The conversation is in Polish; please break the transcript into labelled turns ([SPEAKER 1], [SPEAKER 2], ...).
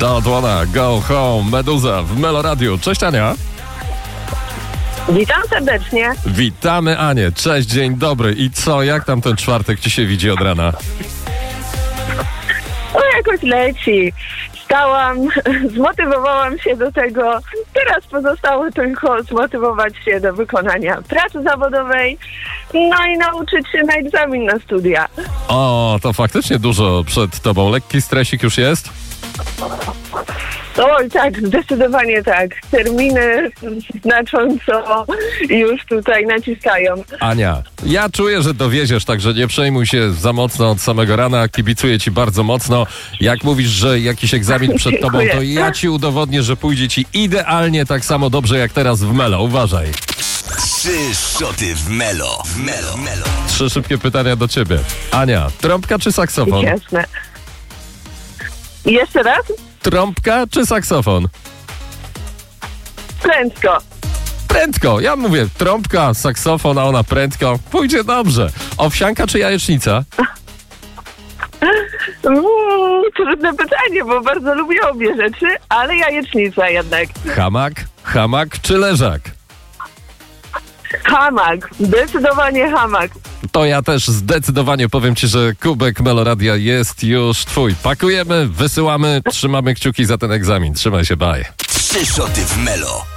[SPEAKER 1] Don't wanna go home, Meduza w Melo Radio. Cześć Ania.
[SPEAKER 2] Witam serdecznie.
[SPEAKER 1] Witamy Anię. Cześć, dzień dobry. I co, jak tam ten czwartek ci się widzi od rana?
[SPEAKER 2] O, jakoś leci. Wstałam, zmotywowałam się do tego. Teraz pozostało tylko zmotywować się do wykonania pracy zawodowej, no i nauczyć się na egzamin na studia.
[SPEAKER 1] O, to faktycznie dużo przed tobą. Lekki stresik już jest?
[SPEAKER 2] Oj, tak, zdecydowanie tak. Terminy znacząco już tutaj naciskają.
[SPEAKER 1] Ania, ja czuję, że dowieziesz, także nie przejmuj się za mocno od samego rana. Kibicuję ci bardzo mocno. Jak mówisz, że jakiś egzamin przed tobą, to ja ci udowodnię, że pójdzie ci idealnie tak samo dobrze jak teraz w Melo. Uważaj.
[SPEAKER 3] 3 szoty w Melo. W Melo. Melo.
[SPEAKER 1] 3 szybkie pytania do ciebie. Ania, trąbka czy saksofon?
[SPEAKER 2] Jasne. I jeszcze raz?
[SPEAKER 1] Trąbka czy saksofon?
[SPEAKER 2] Prędko.
[SPEAKER 1] Prędko. Ja mówię trąbka, saksofon, a ona prędko. Pójdzie dobrze. Owsianka czy jajecznica?
[SPEAKER 2] Trudne pytanie, bo bardzo lubię obie rzeczy, ale jajecznica jednak.
[SPEAKER 1] Hamak czy leżak?
[SPEAKER 2] Hamak. Zdecydowanie hamak.
[SPEAKER 1] To ja też zdecydowanie powiem ci, że kubek Meloradia jest już twój. Pakujemy, wysyłamy, trzymamy kciuki za ten egzamin. Trzymaj się, bye.
[SPEAKER 3] 3 szoty w Melo.